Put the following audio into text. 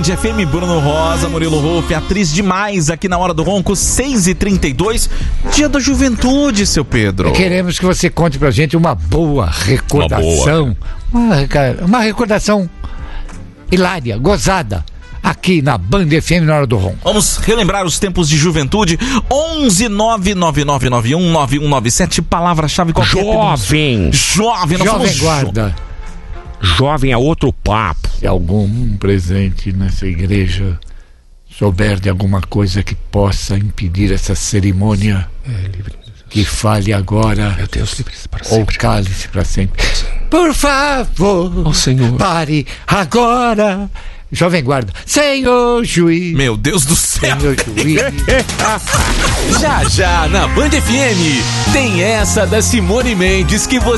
FM, Bruno Rosa, Murilo Rolf, atriz demais aqui na Hora do Ronco, 6h32, Dia da Juventude, seu Pedro. Queremos que você conte pra gente uma boa recordação. Uma recordação hilária, gozada, aqui na Band FM na Hora do Ronco. Vamos relembrar os tempos de juventude. 11999919197, palavra-chave qualquer. Jovem. Nós Jovem somos Guarda. Jovem é outro papo. Se algum presente nessa igreja souber de alguma coisa que possa impedir essa cerimônia, que fale agora, Meu Deus, livre-se para ou sempre. cale-se para sempre. Por favor, Ó Senhor. pare agora. Jovem Guarda, Senhor Juiz. Meu Deus do céu. Senhor Juiz. Já na Band FM tem essa da Simone Mendes que você